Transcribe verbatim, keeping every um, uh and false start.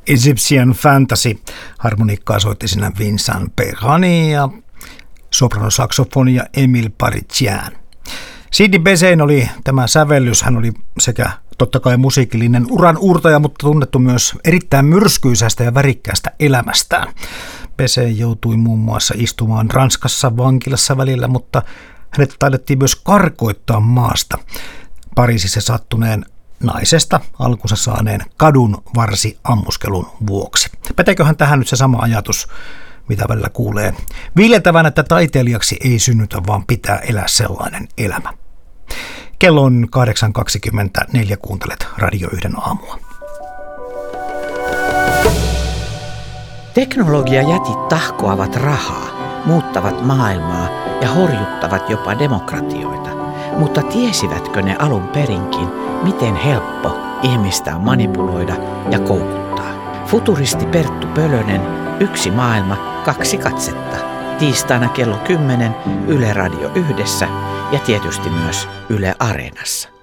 Egyptian Fantasy. Harmonikkaa soitti siinä Vincent Perrani ja sopranosaksofonia Emile Paritjan. Sidi Besein oli tämä sävellys. Hän oli sekä totta kai musiikillinen uran uurtaja, mutta tunnettu myös erittäin myrskyisästä ja värikkäästä elämästään. Besein joutui muun muassa istumaan Ranskassa vankilassa välillä, mutta hänet taidettiin myös karkoittaa maasta Pariisissa sattuneen naisesta alkunsa saaneen kadun varsi ammuskelun vuoksi. Päteeköhän tähän nyt se sama ajatus, mitä välillä kuulee viljeltävän, että taiteilijaksi ei synnytä, vaan pitää elää sellainen elämä. Kello on kahdeksan kaksikymmentäneljä, kuuntelet Radio yhden aamua. Teknologiajätit tahkoavat rahaa, muuttavat maailmaa ja horjuttavat jopa demokratioita. Mutta tiesivätkö ne alun perinkin, miten helppo ihmistä on manipuloida ja koukuttaa? Futuristi Perttu Pölönen, Yksi maailma, kaksi katsetta. Tiistaina kello kymmenen Yle Radio Yhdessä ja tietysti myös Yle Areenassa.